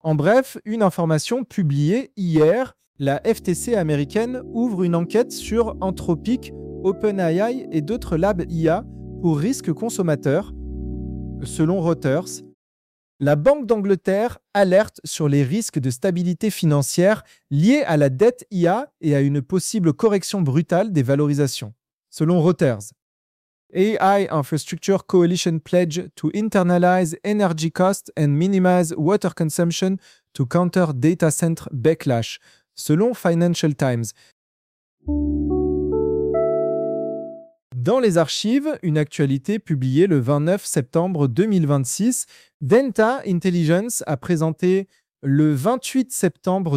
En bref, une information publiée hier, la FTC américaine ouvre une enquête sur Anthropic, OpenAI et d'autres labs IA pour risques consommateurs. Selon Reuters, la Banque d'Angleterre alerte sur les risques de stabilité financière liés à la dette IA et à une possible correction brutale des valorisations. Selon Reuters, AI Infrastructure Coalition pledge to internalize energy costs and minimize water consumption to counter data center backlash. Selon Financial Times. Dans les archives, une actualité publiée le 29 septembre 2026, Delta Intelligence a présenté le 28 septembre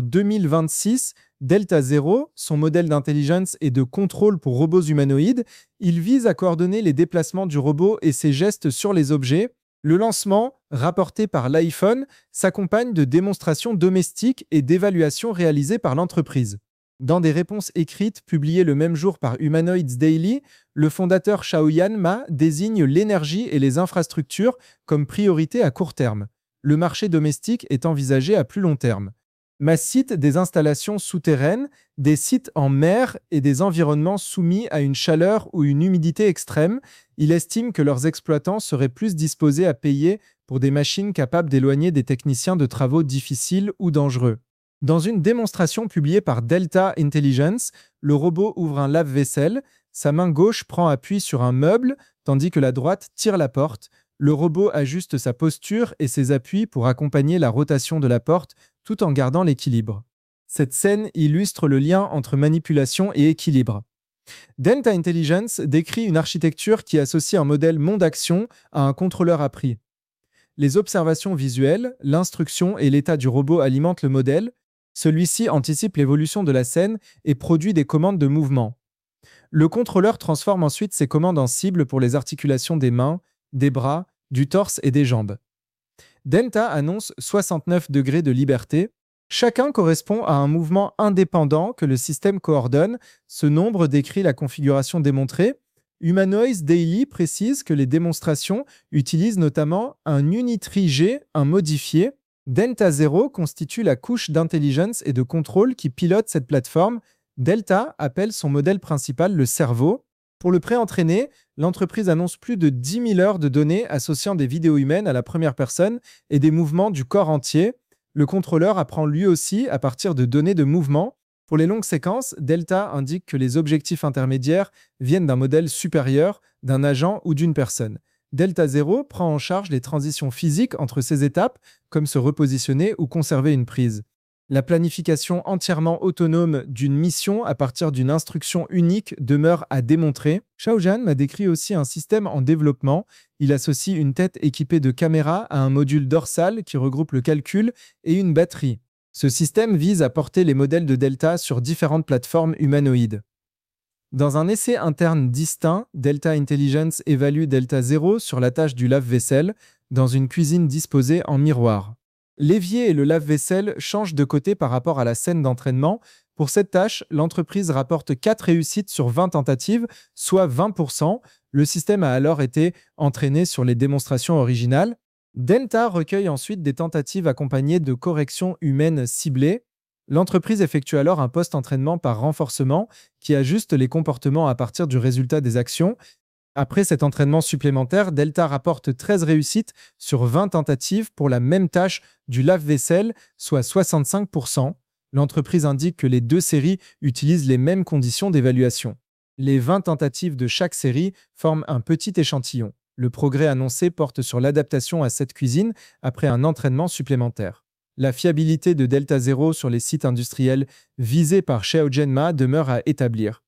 2026 Delta Zero, son modèle d'intelligence et de contrôle pour robots humanoïdes. Il vise à coordonner les déplacements du robot et ses gestes sur les objets. Le lancement, rapporté par l'iPhone, s'accompagne de démonstrations domestiques et d'évaluations réalisées par l'entreprise. Dans des réponses écrites publiées le même jour par Humanoids Daily, le fondateur Xiaoyan Ma désigne l'énergie et les infrastructures comme priorité à court terme. Le marché domestique est envisagé à plus long terme. Ma cite des installations souterraines, des sites en mer et des environnements soumis à une chaleur ou une humidité extrême. Il estime que leurs exploitants seraient plus disposés à payer pour des machines capables d'éloigner des techniciens de travaux difficiles ou dangereux. Dans une démonstration publiée par Delta Intelligence, le robot ouvre un lave-vaisselle, sa main gauche prend appui sur un meuble, tandis que la droite tire la porte. Le robot ajuste sa posture et ses appuis pour accompagner la rotation de la porte tout en gardant l'équilibre. Cette scène illustre le lien entre manipulation et équilibre. Delta Intelligence décrit une architecture qui associe un modèle monde-action à un contrôleur appris. Les observations visuelles, l'instruction et l'état du robot alimentent le modèle. Celui-ci anticipe l'évolution de la scène et produit des commandes de mouvement. Le contrôleur transforme ensuite ces commandes en cibles pour les articulations des mains, des bras, du torse et des jambes. Delta annonce 69 degrés de liberté. Chacun correspond à un mouvement indépendant que le système coordonne. Ce nombre décrit la configuration démontrée. Humanoids Daily précise que les démonstrations utilisent notamment un Unitree G, un modifié. Delta Zero constitue la couche d'intelligence et de contrôle qui pilote cette plateforme. Delta appelle son modèle principal le cerveau. Pour le pré-entraîner, l'entreprise annonce plus de 10 000 heures de données associant des vidéos humaines à la première personne et des mouvements du corps entier. Le contrôleur apprend lui aussi à partir de données de mouvement. Pour les longues séquences, Delta indique que les objectifs intermédiaires viennent d'un modèle supérieur, d'un agent ou d'une personne. Delta Zero prend en charge les transitions physiques entre ces étapes, comme se repositionner ou conserver une prise. La planification entièrement autonome d'une mission à partir d'une instruction unique demeure à démontrer. Xiaoyan m'a décrit aussi un système en développement. Il associe une tête équipée de caméras à un module dorsal qui regroupe le calcul et une batterie. Ce système vise à porter les modèles de Delta sur différentes plateformes humanoïdes. Dans un essai interne distinct, Delta Intelligence évalue Delta Zero sur la tâche du lave-vaisselle dans une cuisine disposée en miroir. L'évier et le lave-vaisselle changent de côté par rapport à la scène d'entraînement. Pour cette tâche, l'entreprise rapporte 4 réussites sur 20 tentatives, soit 20%. Le système a alors été entraîné sur les démonstrations originales. Delta recueille ensuite des tentatives accompagnées de corrections humaines ciblées. L'entreprise effectue alors un post-entraînement par renforcement qui ajuste les comportements à partir du résultat des actions. Après cet entraînement supplémentaire, Delta rapporte 13 réussites sur 20 tentatives pour la même tâche du lave-vaisselle, soit 65%. L'entreprise indique que les deux séries utilisent les mêmes conditions d'évaluation. Les 20 tentatives de chaque série forment un petit échantillon. Le progrès annoncé porte sur l'adaptation à cette cuisine après un entraînement supplémentaire. La fiabilité de Delta Zero sur les sites industriels visés par Xiaoyan Ma demeure à établir.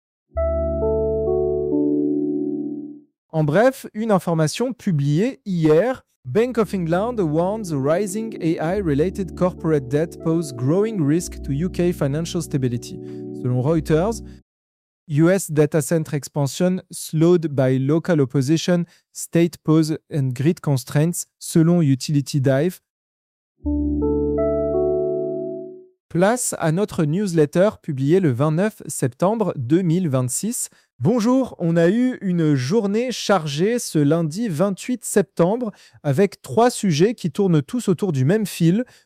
En bref, une information publiée hier. Bank of England warns rising AI-related corporate debt pose growing risk to UK financial stability. Selon Reuters, US data center expansion slowed by local opposition, state pause and grid constraints, selon Utility Dive. Place à notre newsletter publiée le 29 septembre 2026. Bonjour, on a eu une journée chargée ce lundi 28 septembre avec 3 sujets qui tournent tous autour du même fil.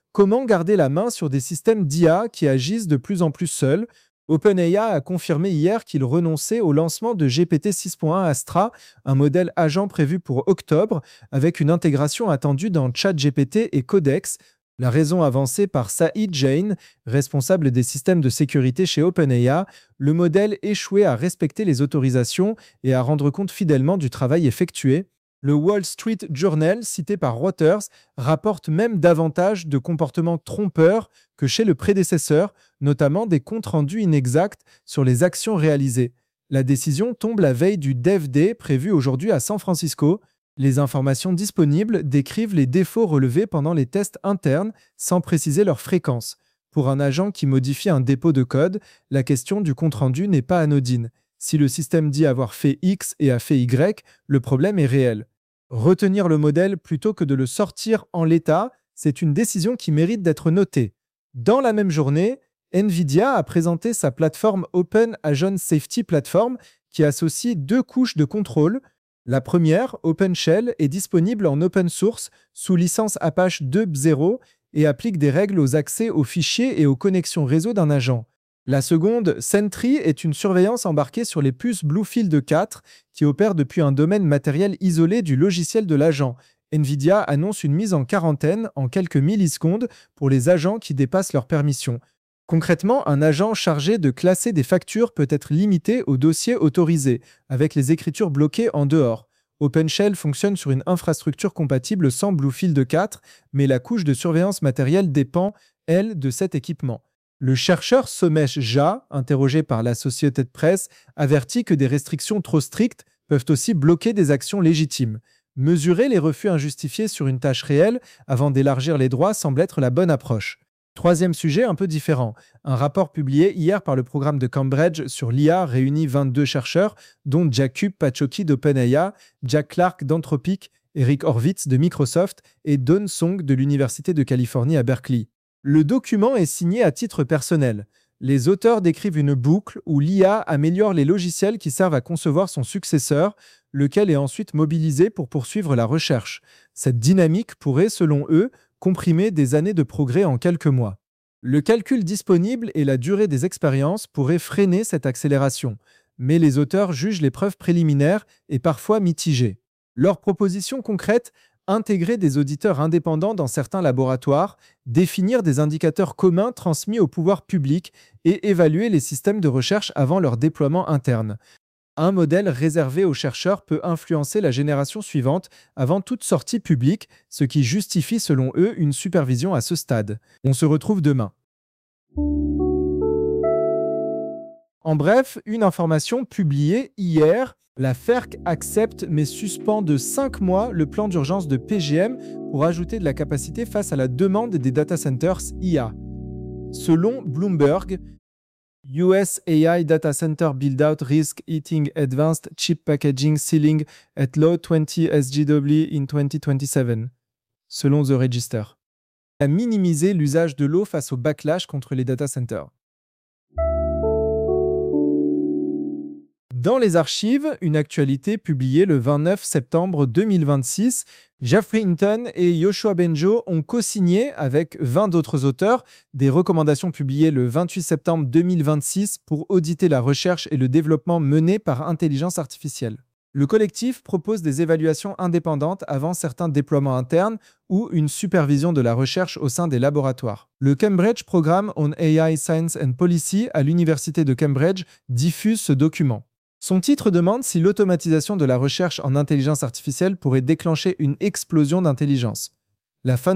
Comment garder la main sur des systèmes d'IA qui agissent de plus en plus seuls? OpenAI a confirmé hier qu'il renonçait au lancement de GPT 6.1 Astra, un modèle agent prévu pour octobre, avec une intégration attendue dans ChatGPT et Codex. La raison avancée par Saeed Jain, responsable des systèmes de sécurité chez OpenAI, le modèle échouait à respecter les autorisations et à rendre compte fidèlement du travail effectué. Le Wall Street Journal, cité par Reuters, rapporte même davantage de comportements trompeurs que chez le prédécesseur, notamment des comptes rendus inexacts sur les actions réalisées. La décision tombe la veille du Dev Day prévu aujourd'hui à San Francisco. Les informations disponibles décrivent les défauts relevés pendant les tests internes sans préciser leur fréquence. Pour un agent qui modifie un dépôt de code, la question du compte-rendu n'est pas anodine. Si le système dit avoir fait X et a fait Y, le problème est réel. Retenir le modèle plutôt que de le sortir en l'état, c'est une décision qui mérite d'être notée. Dans la même journée, NVIDIA a présenté sa plateforme Open Agent Safety Platform qui associe deux couches de contrôle. La première, OpenShell, est disponible en open source sous licence Apache 2.0 et applique des règles aux accès aux fichiers et aux connexions réseau d'un agent. La seconde, Sentry, est une surveillance embarquée sur les puces Bluefield 4 qui opère depuis un domaine matériel isolé du logiciel de l'agent. NVIDIA annonce une mise en quarantaine en quelques millisecondes pour les agents qui dépassent leurs permissions. Concrètement, un agent chargé de classer des factures peut être limité aux dossiers autorisés, avec les écritures bloquées en dehors. OpenShell fonctionne sur une infrastructure compatible sans Bluefield 4, mais la couche de surveillance matérielle dépend, elle, de cet équipement. Le chercheur Somesh Jha, interrogé par l'Associated Press, avertit que des restrictions trop strictes peuvent aussi bloquer des actions légitimes. Mesurer les refus injustifiés sur une tâche réelle avant d'élargir les droits semble être la bonne approche. Troisième sujet un peu différent. Un rapport publié hier par le programme de Cambridge sur l'IA réunit 22 chercheurs, dont Jakub Pachoki d'OpenAI, Jack Clark d'Anthropic, Eric Horvitz de Microsoft et Dawn Song de l'Université de Californie à Berkeley. Le document est signé à titre personnel. Les auteurs décrivent une boucle où l'IA améliore les logiciels qui servent à concevoir son successeur, lequel est ensuite mobilisé pour poursuivre la recherche. Cette dynamique pourrait, selon eux, comprimer des années de progrès en quelques mois. Le calcul disponible et la durée des expériences pourraient freiner cette accélération, mais les auteurs jugent les preuves préliminaires et parfois mitigées. Leurs propositions concrètes: intégrer des auditeurs indépendants dans certains laboratoires, définir des indicateurs communs transmis au pouvoir public et évaluer les systèmes de recherche avant leur déploiement interne. Un modèle réservé aux chercheurs peut influencer la génération suivante avant toute sortie publique, ce qui justifie selon eux une supervision à ce stade. On se retrouve demain. En bref, une information publiée hier. La FERC accepte mais suspend de 5 mois le plan d'urgence de PGM pour ajouter de la capacité face à la demande des data centers IA. Selon Bloomberg, US AI data center build-out risk hitting advanced chip packaging ceiling at low 20 SGW in 2027, selon The Register. A minimiser l'usage de l'eau face au backlash contre les data centers. Dans les archives, une actualité publiée le 29 septembre 2026, Geoffrey Hinton et Yoshua Bengio ont co-signé avec 20 d'autres auteurs des recommandations publiées le 28 septembre 2026 pour auditer la recherche et le développement menés par intelligence artificielle. Le collectif propose des évaluations indépendantes avant certains déploiements internes ou une supervision de la recherche au sein des laboratoires. Le Cambridge Programme on AI Science and Policy à l'Université de Cambridge diffuse ce document. Son titre demande si l'automatisation de la recherche en intelligence artificielle pourrait déclencher une explosion d'intelligence. La fin